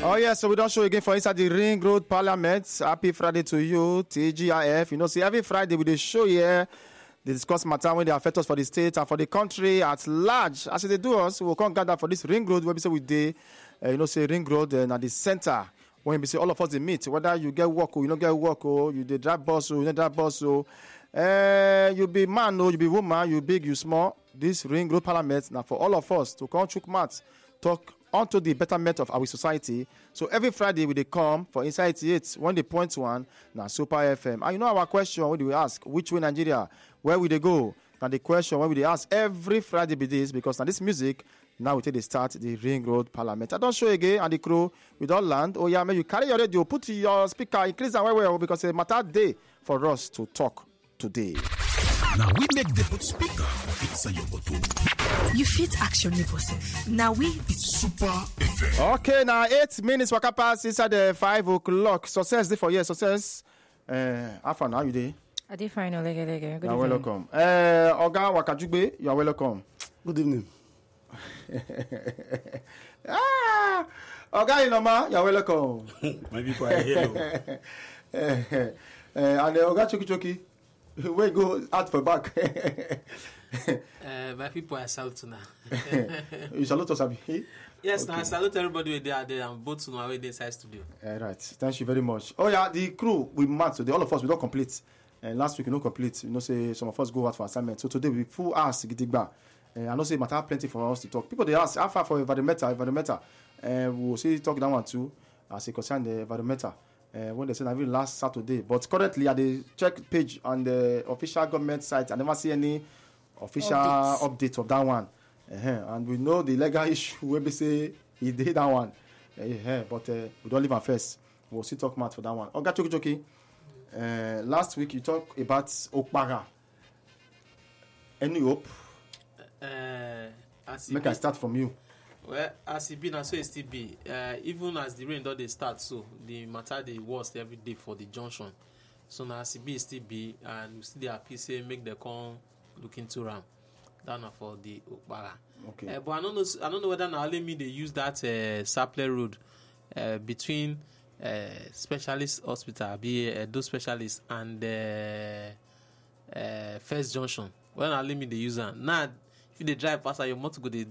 Oh yeah, so we don't show again for inside the Ring Road Parliament. Happy Friday to you, TGIF. You know, see every Friday we dey show here. They discuss matter when they affect us for the state and for the country at large. As they do us, we'll come gather for this Ring Road where we say we dey, you know, say Ring Road at the center. When we say all of us they meet, whether you get work or you don't get work or you dey drive bus or you don't drive bus or you be man or you be woman, you big, you small. This Ring Road Parliament now for all of us to come chook mat, talk onto the betterment of our society. So every Friday we dey come for Inside 88 when they point one now Super FM. And you know our question when we ask which way Nigeria, where will they go? Now the question when we dey ask every Friday be this because now this music now we take the start the Ring Road Parliament. I don't show again and the crew we don't land. Oh yeah, maybe you carry your radio, put your speaker, increase and well because it's a matter day for us to talk today. Now we make the put speaker inside your bottle. You fit action yourself. Now we It's Super FM. Okay, now 8 minutes waka pass inside the 5 o'clock. Success day for you, success. How far now you dey? I did fine, Olege. Good You're evening. welcome. Oga Wakajugbe, you're welcome. Good evening. Oga Inoma, you're welcome. My people are here. And Oga Choki, where you go out for back. My people are salute now. You salute us, Abi. Yes, Okay. now I salute everybody with there and both to my inside studio. Right. Thank you very much. Oh yeah, the crew we met today. All of us we don't complete. Last week we don't complete. You know, say some of us go out for assignment. So today we full ass gidigba. I know say matter plenty for us to talk. People they ask how far for environmental. We'll see talk that one too. As it concern the environmental. When they said I will last Saturday, but currently at the check page on the official government site, I never see any official update of that one. And we know the legal issue where we say he did that one. But we don't leave at first. We'll still talk more for that one. Oga Choki. Last week you talked about Okpara. Any hope? Make I start from you. Well, as it be now, so it still be. Even as the rain don't they start, so the matter they worst every day for the junction. So now as it be, it still be, and we still happy say make the come look into ram. Down for the Okpara. Okay. But I don't know whether now let me they use that Sapler road between specialist hospital, be those specialists and First Junction. When I let me they use that now, if they drive past your motor go they